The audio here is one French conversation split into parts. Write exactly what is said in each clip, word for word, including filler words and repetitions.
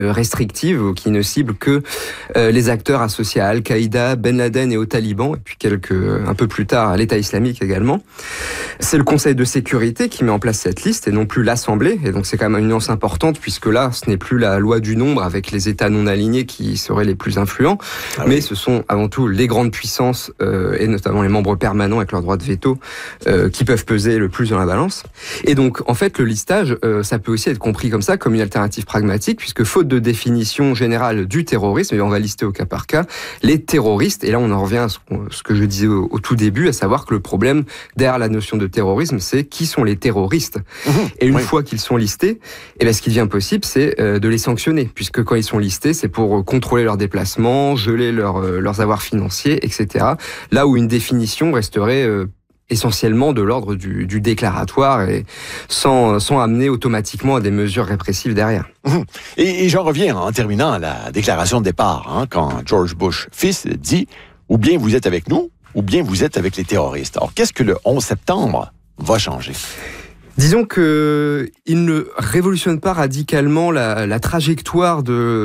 restrictive qui ne cible que euh, les acteurs associés à Al-Qaïda, Ben Laden et au Taliban, et puis quelques un peu plus tard à l'État islamique également. C'est le Conseil de sécurité qui met en place cette liste et non plus l'Assemblée, et donc c'est quand même une nuance importante puisque là ce n'est plus la loi du nombre avec les États non alignés qui seraient les plus influents, ah mais oui. ce sont avant tout les grandes puissances euh, et notamment les membres permanents avec leur droit de veto euh, qui peuvent peser le plus dans la balance. Et donc en fait le listage euh, ça peut aussi être compris comme ça, comme une alternative pragmatique, puisque faute de définition générale du terrorisme, et on va lister au cas par cas les terroristes, et là on en revient à ce, ce que je disais au, au tout début, à savoir que le problème derrière la notion de terrorisme, c'est qui sont les terroristes. Mmh, et une oui. fois qu'ils sont listés, eh bien, ce qui devient possible, c'est euh, de les sanctionner, puisque quand ils sont listés, c'est pour contrôler leurs déplacements, geler leur, euh, leurs avoirs financiers, et cetera. Là où une définition resterait euh, essentiellement de l'ordre du, du déclaratoire et sans, sans amener automatiquement à des mesures répressives derrière. Et, et j'en reviens en terminant à la déclaration de départ, hein, quand George Bush fils dit « ou bien vous êtes avec nous, ou bien vous êtes avec les terroristes ». Alors qu'est-ce que le onze septembre va changer? Disons que il ne révolutionne pas radicalement la, la trajectoire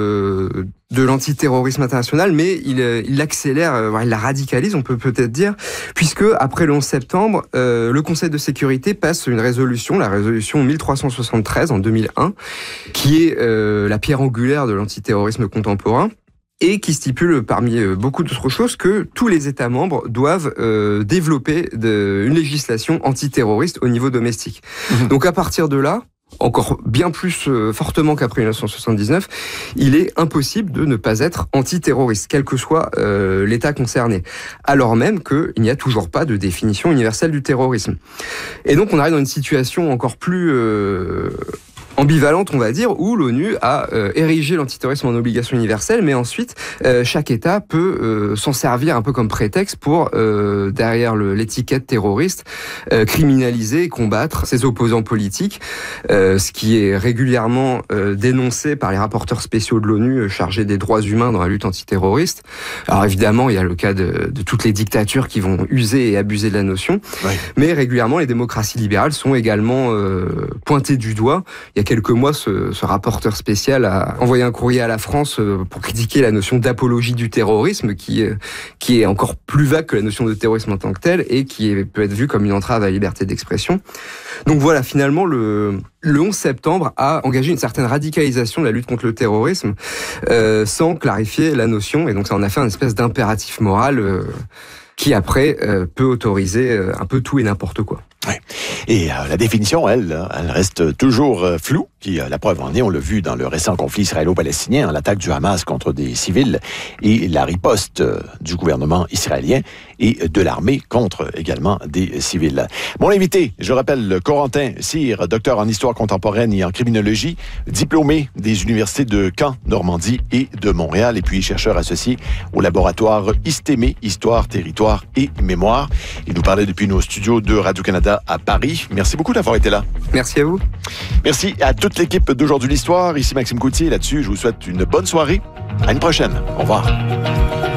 de, de l'antiterrorisme international, mais il, il l'accélère, il la radicalise, on peut peut-être dire, puisque après le onze septembre, euh, le Conseil de sécurité passe une résolution, la résolution mille trois cent soixante-treize en deux mille un, qui est euh, la pierre angulaire de l'antiterrorisme contemporain, et qui stipule, parmi beaucoup d'autres choses, que tous les États membres doivent euh, développer de, une législation antiterroriste au niveau domestique. Mmh. Donc à partir de là, encore bien plus euh, fortement qu'après mille neuf cent soixante-dix-neuf, il est impossible de ne pas être antiterroriste, quel que soit euh, l'État concerné, alors même qu'il n'y a toujours pas de définition universelle du terrorisme. Et donc on arrive dans une situation encore plus... Euh, ambivalente, on va dire, où l'ONU a euh, érigé l'antiterrorisme en obligation universelle, mais ensuite, euh, chaque État peut euh, s'en servir un peu comme prétexte pour, euh, derrière le, l'étiquette terroriste, euh, criminaliser et combattre ses opposants politiques, euh, ce qui est régulièrement euh, dénoncé par les rapporteurs spéciaux de l'ONU euh, chargés des droits humains dans la lutte antiterroriste. Alors évidemment, il y a le cas de, de toutes les dictatures qui vont user et abuser de la notion, oui. mais régulièrement, les démocraties libérales sont également euh, pointées du doigt. Il y a quelques mois, ce, ce rapporteur spécial a envoyé un courrier à la France pour critiquer la notion d'apologie du terrorisme, qui, qui est encore plus vague que la notion de terrorisme en tant que telle, et qui est, peut être vue comme une entrave à la liberté d'expression. Donc voilà, finalement, le, le onze septembre a engagé une certaine radicalisation de la lutte contre le terrorisme, euh, sans clarifier la notion, et donc ça en a fait une espèce d'impératif moral euh, qui, après, euh, peut autoriser euh, un peu tout et n'importe quoi. Ouais. Et euh, la définition, elle, elle reste toujours euh, floue. Puis euh, la preuve en est, on l'a vu dans le récent conflit israélo-palestinien, l'attaque du Hamas contre des civils et la riposte euh, du gouvernement israélien et de l'armée contre également des civils. Mon invité, je rappelle, Corentin Cyr, docteur en histoire contemporaine et en criminologie, diplômé des universités de Caen, Normandie et de Montréal, et puis chercheur associé au laboratoire Istémé, Histoire, Territoire et Mémoire. Il nous parlait depuis nos studios de Radio-Canada à Paris. Merci beaucoup d'avoir été là. Merci à vous. Merci à toute l'équipe d'Aujourd'hui l'Histoire. Ici Maxime Coutier. Là-dessus, je vous souhaite une bonne soirée. À une prochaine. Au revoir.